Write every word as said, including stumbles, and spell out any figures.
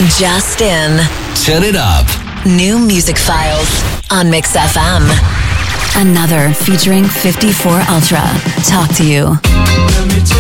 Just in. Turn it up. New music files on Mix F M. Another featuring fifty-four Ultra. Talk to you.